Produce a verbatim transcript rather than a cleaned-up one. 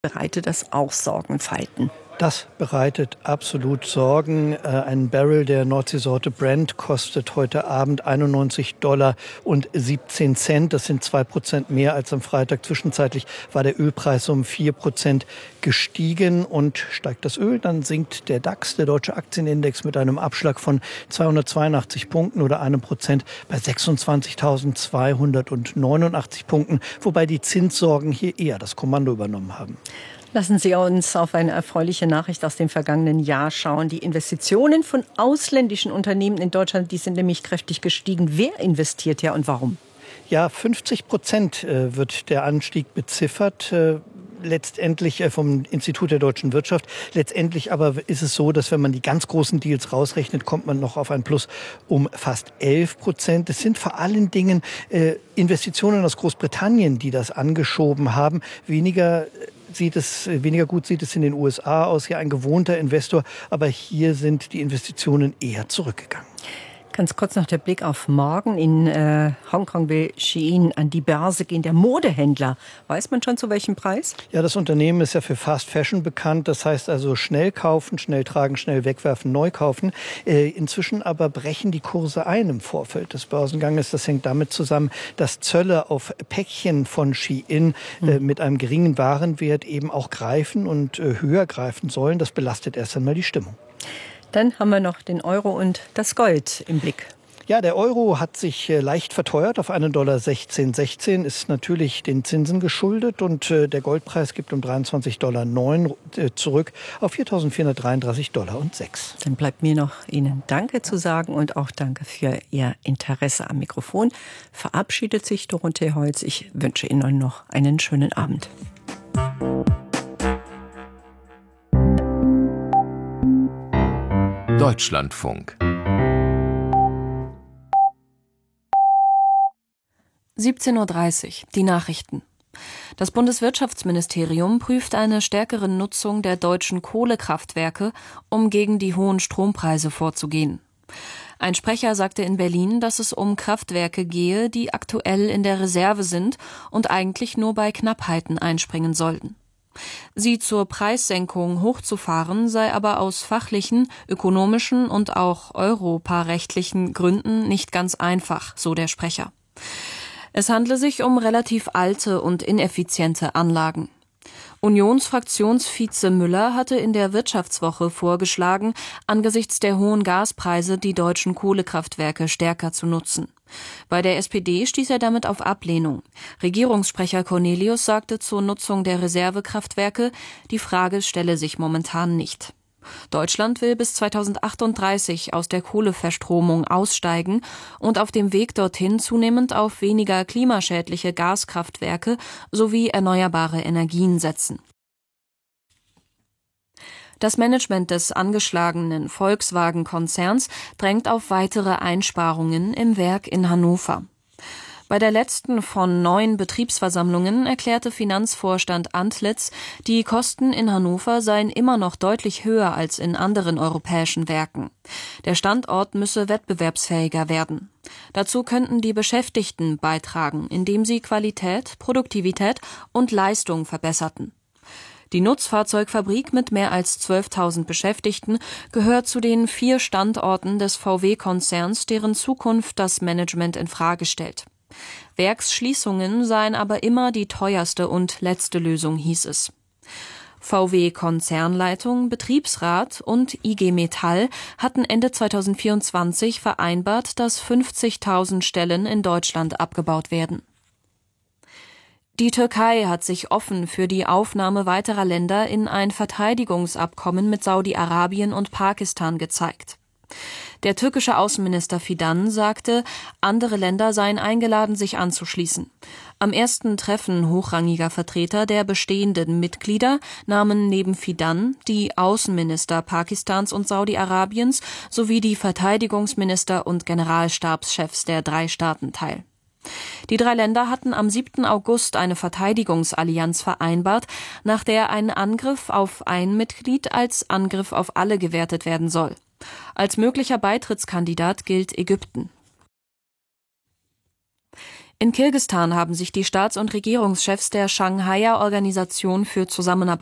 Bereitet das auch Sorgenfalten? Das bereitet absolut Sorgen. Ein Barrel der Nordseesorte Brent kostet heute Abend einundneunzig Dollar und siebzehn Cent. Das sind zwei Prozent mehr als am Freitag. Zwischenzeitlich war der Ölpreis um vier Prozent gestiegen. Und steigt das Öl, dann sinkt der DAX, der deutsche Aktienindex, mit einem Abschlag von zweihundertzweiundachtzig Punkten oder einem Prozent bei sechsundzwanzigtausendzweihundertneunundachtzig Punkten. Wobei die Zinssorgen hier eher das Kommando übernommen haben. Lassen Sie uns auf eine erfreuliche Nachricht aus dem vergangenen Jahr schauen. Die Investitionen von ausländischen Unternehmen in Deutschland, die sind nämlich kräftig gestiegen. Wer investiert ja und warum? Ja, fünfzig Prozent wird der Anstieg beziffert. Letztendlich vom Institut der deutschen Wirtschaft. Letztendlich aber ist es so, dass wenn man die ganz großen Deals rausrechnet, kommt man noch auf ein Plus um fast elf Prozent. Es sind vor allen Dingen äh, Investitionen aus Großbritannien, die das angeschoben haben. Weniger sieht es, weniger gut sieht es in den U S A aus. Ja, ein gewohnter Investor, aber hier sind die Investitionen eher zurückgegangen. Ganz kurz noch der Blick auf morgen. In äh, Hongkong will Shein an die Börse gehen, der Modehändler. Weiß man schon zu welchem Preis? Ja, das Unternehmen ist ja für Fast Fashion bekannt. Das heißt also schnell kaufen, schnell tragen, schnell wegwerfen, neu kaufen. Äh, inzwischen aber brechen die Kurse ein im Vorfeld des Börsenganges. Das hängt damit zusammen, dass Zölle auf Päckchen von Shein äh, mit einem geringen Warenwert eben auch greifen und äh, höher greifen sollen. Das belastet erst einmal die Stimmung. Dann haben wir noch den Euro und das Gold im Blick. Ja, der Euro hat sich leicht verteuert auf einen Dollar sechzehn sechzehn, ist natürlich den Zinsen geschuldet und der Goldpreis gibt um dreiundzwanzig Komma neun Dollar zurück auf viertausendvierhundertdreiunddreißig Komma sechs Dollar. Dann bleibt mir noch Ihnen Danke zu sagen und auch Danke für Ihr Interesse am Mikrofon. Verabschiedet sich Dorothee Holz. Ich wünsche Ihnen noch einen schönen Abend. Deutschlandfunk. siebzehn Uhr dreißig, die Nachrichten. Das Bundeswirtschaftsministerium prüft eine stärkere Nutzung der deutschen Kohlekraftwerke, um gegen die hohen Strompreise vorzugehen. Ein Sprecher sagte in Berlin, dass es um Kraftwerke gehe, die aktuell in der Reserve sind und eigentlich nur bei Knappheiten einspringen sollten. Sie zur Preissenkung hochzufahren sei aber aus fachlichen, ökonomischen und auch europarechtlichen Gründen nicht ganz einfach, so der Sprecher. Es handle sich um relativ alte und ineffiziente Anlagen. Unionsfraktionsvize Müller hatte in der Wirtschaftswoche vorgeschlagen, angesichts der hohen Gaspreise die deutschen Kohlekraftwerke stärker zu nutzen. Bei der S P D stieß er damit auf Ablehnung. Regierungssprecher Cornelius sagte zur Nutzung der Reservekraftwerke, die Frage stelle sich momentan nicht. Deutschland will bis zweitausendachtunddreißig aus der Kohleverstromung aussteigen und auf dem Weg dorthin zunehmend auf weniger klimaschädliche Gaskraftwerke sowie erneuerbare Energien setzen. Das Management des angeschlagenen Volkswagen-Konzerns drängt auf weitere Einsparungen im Werk in Hannover. Bei der letzten von neun Betriebsversammlungen erklärte Finanzvorstand Antlitz, die Kosten in Hannover seien immer noch deutlich höher als in anderen europäischen Werken. Der Standort müsse wettbewerbsfähiger werden. Dazu könnten die Beschäftigten beitragen, indem sie Qualität, Produktivität und Leistung verbesserten. Die Nutzfahrzeugfabrik mit mehr als zwölftausend Beschäftigten gehört zu den vier Standorten des V W-Konzerns, deren Zukunft das Management in Frage stellt. Werksschließungen seien aber immer die teuerste und letzte Lösung, hieß es. V W-Konzernleitung, Betriebsrat und I G Metall hatten Ende zweitausendvierundzwanzig vereinbart, dass fünfzigtausend Stellen in Deutschland abgebaut werden. Die Türkei hat sich offen für die Aufnahme weiterer Länder in ein Verteidigungsabkommen mit Saudi-Arabien und Pakistan gezeigt. Der türkische Außenminister Fidan sagte, andere Länder seien eingeladen, sich anzuschließen. Am ersten Treffen hochrangiger Vertreter der bestehenden Mitglieder nahmen neben Fidan die Außenminister Pakistans und Saudi-Arabiens sowie die Verteidigungsminister und Generalstabschefs der drei Staaten teil. Die drei Länder hatten am siebten August eine Verteidigungsallianz vereinbart, nach der ein Angriff auf ein Mitglied als Angriff auf alle gewertet werden soll. Als möglicher Beitrittskandidat gilt Ägypten. In Kirgisistan haben sich die Staats- und Regierungschefs der Shanghaier Organisation für Zusammenarbeit